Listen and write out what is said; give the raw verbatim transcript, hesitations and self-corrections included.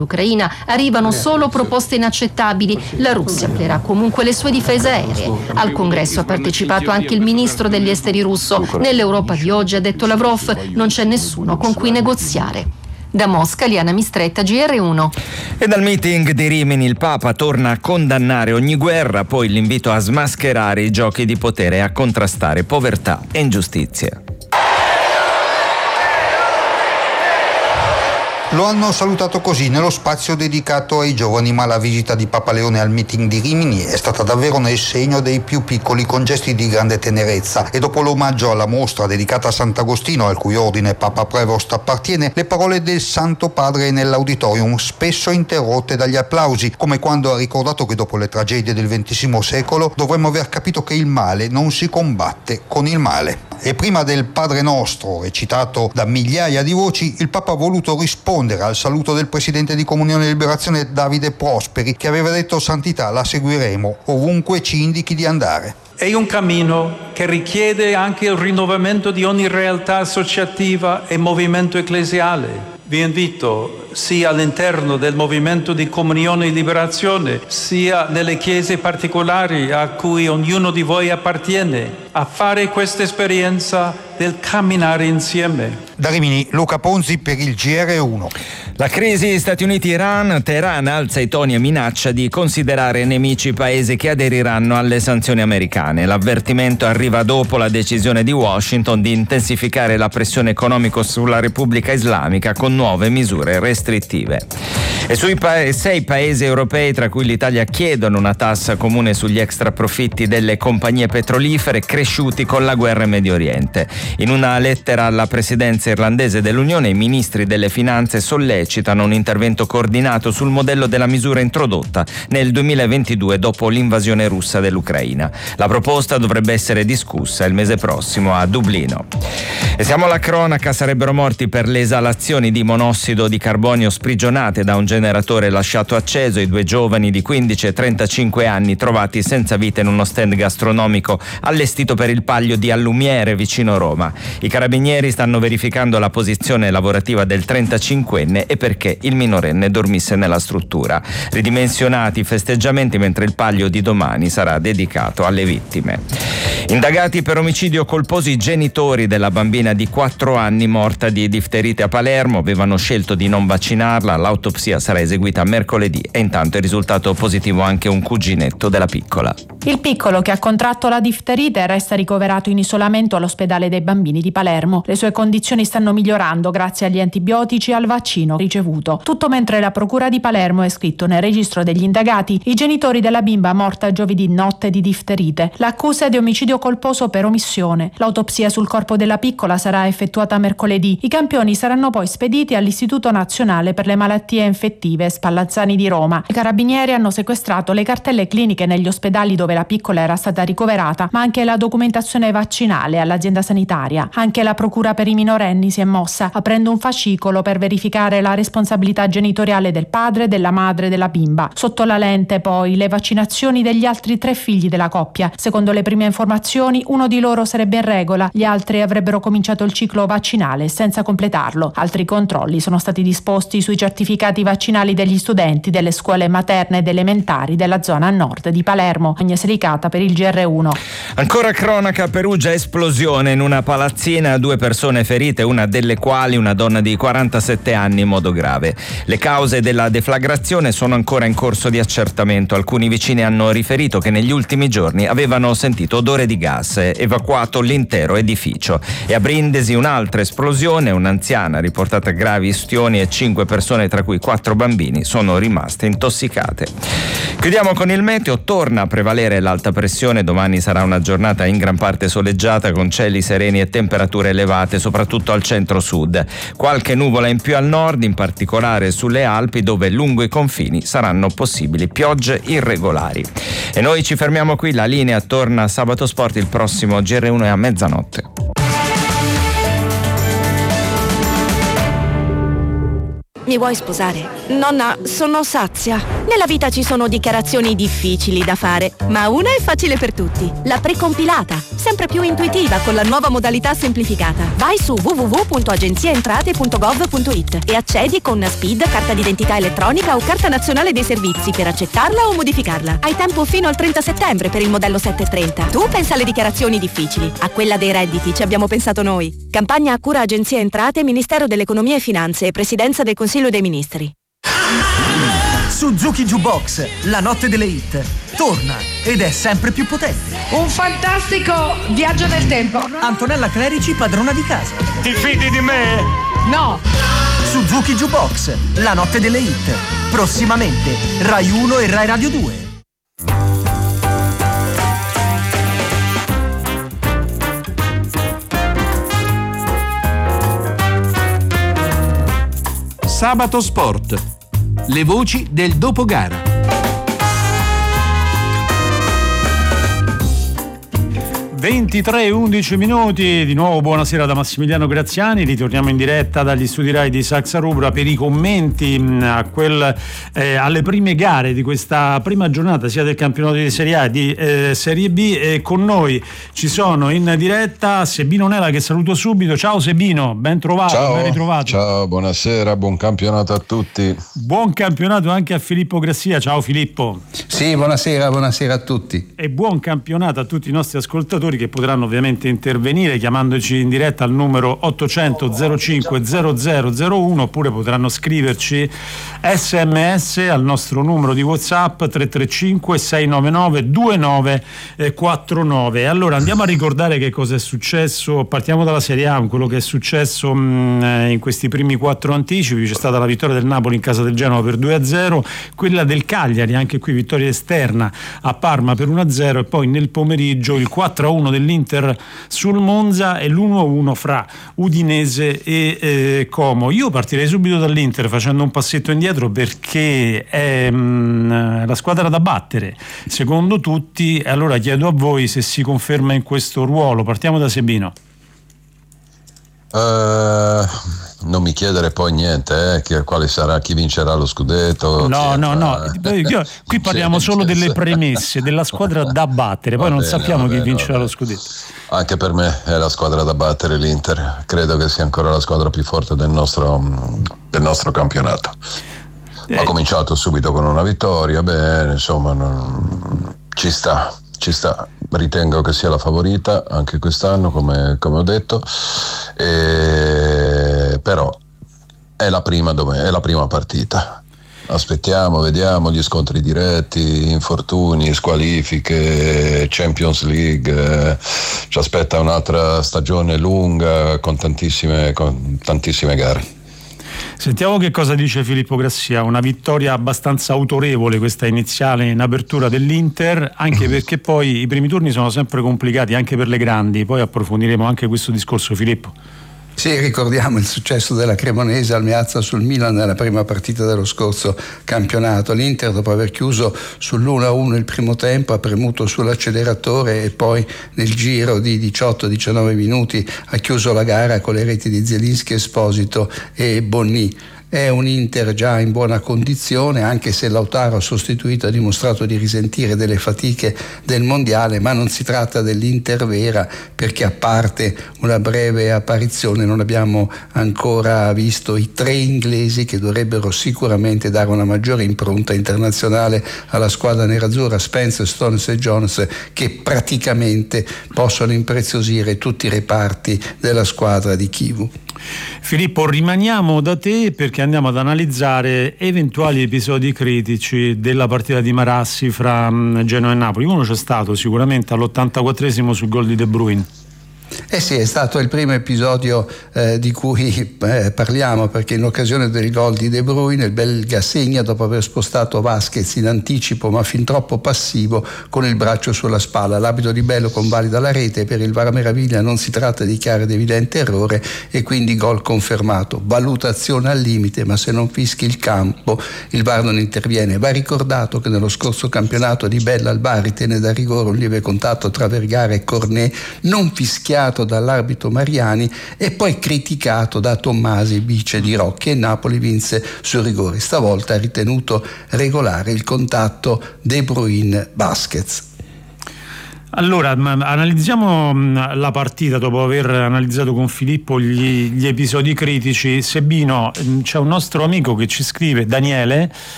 Ucraina arrivano solo proposte inaccettabili. La Russia amplierà comunque le sue difese aeree. Al congresso ha partecipato anche il ministro degli esteri russo. Nell'Europa di oggi, ha detto Lavrov, non c'è nessuno con cui negoziare. Da Mosca, Liana Mistretta, G R uno. E dal meeting di Rimini il Papa torna a condannare ogni guerra, poi l'invito a smascherare i giochi di potere e a contrastare povertà e ingiustizia. Lo hanno salutato così nello spazio dedicato ai giovani, ma la visita di Papa Leone al meeting di Rimini è stata davvero nel segno dei più piccoli, con gesti di grande tenerezza. E dopo l'omaggio alla mostra dedicata a Sant'Agostino, al cui ordine Papa Prevost appartiene, le parole del Santo Padre nell'auditorium, spesso interrotte dagli applausi, come quando ha ricordato che dopo le tragedie del ventesimo secolo dovremmo aver capito che il male non si combatte con il male. E prima del Padre Nostro, recitato da migliaia di voci, il Papa ha voluto rispondere al saluto del presidente di Comunione e Liberazione Davide Prosperi, che aveva detto: santità, la seguiremo ovunque ci indichi di andare. È un cammino che richiede anche il rinnovamento di ogni realtà associativa e movimento ecclesiale. Vi invito, sia all'interno del movimento di Comunione e Liberazione, sia nelle chiese particolari a cui ognuno di voi appartiene, a fare questa esperienza del camminare insieme. Da Rimini, Luca Ponzi per il G R uno. La crisi Stati Uniti-Iran, Teheran alza i toni e minaccia di considerare nemici i paesi che aderiranno alle sanzioni americane. L'avvertimento arriva dopo la decisione di Washington di intensificare la pressione economica sulla Repubblica Islamica con nuove misure restrittive. E sui pa- sei paesi europei, tra cui l'Italia, chiedono una tassa comune sugli extraprofitti delle compagnie petrolifere cresciuti con la guerra in Medio Oriente. In una lettera alla presidenza irlandese dell'Unione, i ministri delle finanze sollecitano un intervento coordinato sul modello della misura introdotta nel duemilaventidue dopo l'invasione russa dell'Ucraina. La proposta dovrebbe essere discussa il mese prossimo a Dublino. E siamo alla cronaca: sarebbero morti per le esalazioni di monossido di carbonio sprigionate da un generatore lasciato acceso i due giovani di quindici e trentacinque anni trovati senza vita in uno stand gastronomico allestito per il Palio di Allumiere vicino Roma. I carabinieri stanno verificando la posizione lavorativa del trentacinquenne e perché il minorenne dormisse nella struttura. Ridimensionati i festeggiamenti mentre il Palio di domani sarà dedicato alle vittime. Indagati per omicidio colposo i genitori della bambina di quattro anni morta di difterite a Palermo. Avevano scelto di non vaccinarla. L'autopsia sarà eseguita mercoledì e intanto è risultato positivo anche un cuginetto della piccola. Il piccolo, che ha contratto la difterite, resta ricoverato in isolamento all'ospedale dei bambini di Palermo. Le sue condizioni stanno migliorando grazie agli antibiotici e al vaccino ricevuto. Tutto mentre la procura di Palermo ha iscritto nel registro degli indagati i genitori della bimba morta giovedì notte di difterite. L'accusa è di omicidio colposo per omissione. L'autopsia sul corpo della piccola sarà effettuata mercoledì. I campioni saranno poi spediti all'Istituto Nazionale per le Malattie Infettive Spallanzani di Roma. I carabinieri hanno sequestrato le cartelle cliniche negli ospedali dove la piccola era stata ricoverata, ma anche la documentazione vaccinale all'azienda sanitaria. Anche la procura per i minorenni si è mossa, aprendo un fascicolo per verificare la responsabilità genitoriale del padre, della madre e della bimba. Sotto la lente poi le vaccinazioni degli altri tre figli della coppia. Secondo le prime informazioni, uno di loro sarebbe in regola, gli altri avrebbero cominciato il ciclo vaccinale senza completarlo. Altri controlli sono stati disposti sui certificati vaccinali degli studenti delle scuole materne ed elementari della zona nord di Palermo. Agnes Ricata per il G R uno. Ancora cronaca: Perugia, esplosione in una palazzina, due persone ferite, una delle quali una donna di quarantasette anni in modo grave. Le cause della deflagrazione sono ancora in corso di accertamento. Alcuni vicini hanno riferito che negli ultimi giorni avevano sentito odore di gas, evacuato l'intero edificio. E a Brindisi un'altra esplosione, un'anziana riportata gravi ustioni e cinque persone, tra cui quattro bambini, sono rimaste intossicate. Chiudiamo con il meteo. Torna a prevalere l'alta pressione. Domani sarà una giornata in gran parte soleggiata con cieli sereni e temperature elevate soprattutto al centro-sud. Qualche nuvola in più al nord, in particolare sulle Alpi, dove lungo i confini saranno possibili piogge irregolari. E noi ci fermiamo qui. La linea torna a Sabato Sport. Il prossimo G R uno è a mezzanotte. Mi vuoi sposare? Nonna, sono sazia. Nella vita ci sono dichiarazioni difficili da fare, ma una è facile per tutti. La precompilata, sempre più intuitiva con la nuova modalità semplificata. Vai su w w w punto agenziaentrate punto gov punto it e accedi con SPID, carta d'identità elettronica o carta nazionale dei servizi per accettarla o modificarla. Hai tempo fino al trenta settembre per il modello settecentotrenta. Tu pensa alle dichiarazioni difficili, a quella dei redditi ci abbiamo pensato noi. Campagna a cura Agenzia Entrate, Ministero dell'Economia e Finanze e Presidenza del Consiglio dei Ministri. Suzuki Jukebox, la notte delle hit, torna ed è sempre più potente. Un fantastico viaggio nel tempo. Antonella Clerici, padrona di casa. Ti fidi di me? No. Suzuki Jukebox, la notte delle hit, prossimamente Rai uno e Rai Radio due. Sabato Sport. Le voci del dopogara. ventitré e undici minuti, di nuovo buonasera da Massimiliano Graziani, ritorniamo in diretta dagli studi Rai di Saxa Rubra per i commenti a quel, eh, alle prime gare di questa prima giornata sia del campionato di Serie A di eh, Serie B, e con noi ci sono in diretta Sebino Nela, che saluto subito. Ciao Sebino, ben trovato, ciao, ben ritrovato. Ciao, buonasera, buon campionato a tutti. Buon campionato anche a Filippo Grassia, ciao Filippo. Sì, buonasera, buonasera a tutti. E buon campionato a tutti i nostri ascoltatori che potranno ovviamente intervenire chiamandoci in diretta al numero ottocento zero cinque zero zero zero uno, oppure potranno scriverci sms al nostro numero di WhatsApp tre tre cinque sei nove nove due nove quattro nove. Allora andiamo a ricordare che cosa è successo. Partiamo dalla Serie A, quello che è successo mh, in questi primi quattro anticipi. C'è stata la vittoria del Napoli in casa del Genova per due a zero, quella del Cagliari, anche qui vittoria esterna a Parma per uno a zero, e poi nel pomeriggio il quattro a uno dell'Inter sul Monza e l'uno a uno fra Udinese e eh, Como. Io partirei subito dall'Inter facendo un passetto indietro, perché è mh, la squadra da battere secondo tutti, e allora chiedo a voi se si conferma in questo ruolo. Partiamo da Sebino. Uh, non mi chiedere poi niente, eh, che, quale sarà, chi vincerà lo scudetto. No, no, no, eh. Io, qui parliamo solo delle premesse della squadra da battere, poi va non bene, sappiamo chi bene, vincerà lo scudetto. Anche per me è la squadra da battere l'Inter, credo che sia ancora la squadra più forte del nostro, del nostro campionato. Eh. Ha cominciato subito con una vittoria, bene, insomma, non, ci sta. Ci sta, ritengo che sia la favorita anche quest'anno, come, come ho detto, e, però è la prima dove, è la prima partita. Aspettiamo, vediamo gli scontri diretti, infortuni, squalifiche, Champions League, eh, ci aspetta un'altra stagione lunga con tantissime, con tantissime gare. Sentiamo che cosa dice Filippo Grassia. Una vittoria abbastanza autorevole questa iniziale in apertura dell'Inter, anche perché poi i primi turni sono sempre complicati anche per le grandi, poi approfondiremo anche questo discorso. Filippo. Sì, ricordiamo il successo della Cremonese al Meazza sul Milan nella prima partita dello scorso campionato. L'Inter, dopo aver chiuso sull'uno a uno il primo tempo, ha premuto sull'acceleratore e poi nel giro di diciotto diciannove minuti ha chiuso la gara con le reti di Zielinski, Esposito e Bonni. È un Inter già in buona condizione, anche se Lautaro sostituito ha dimostrato di risentire delle fatiche del mondiale, ma non si tratta dell'Inter vera, perché a parte una breve apparizione non abbiamo ancora visto i tre inglesi che dovrebbero sicuramente dare una maggiore impronta internazionale alla squadra nerazzurra, Spence, Stones e Jones, che praticamente possono impreziosire tutti i reparti della squadra di Chivu. Filippo, rimaniamo da te perché andiamo ad analizzare eventuali episodi critici della partita di Marassi fra Genoa e Napoli. Uno c'è stato sicuramente all'ottantaquattresimo sul gol di De Bruyne. Eh sì, è stato il primo episodio eh, di cui eh, parliamo, perché in occasione del gol di De Bruyne il belga segna dopo aver spostato Vasquez in anticipo ma fin troppo passivo con il braccio sulla spalla. L'abito di Bello convalida la rete, per il V A R meraviglia non si tratta di chiaro ed evidente errore e quindi gol confermato. Valutazione al limite, ma se non fischi il campo il V A R non interviene. Va ricordato che nello scorso campionato Di Bella al Bari tenne da rigore un lieve contatto tra Vergara e Cornet, non fischiato giudicato dall'arbitro Mariani e poi criticato da Tommasi, vice di Rocchi, e Napoli vinse sul rigore. Stavolta ha ritenuto regolare il contatto De Bruyne-Busquets. Allora, analizziamo la partita dopo aver analizzato con Filippo gli, gli episodi critici. Sebino, c'è un nostro amico che ci scrive, Daniele,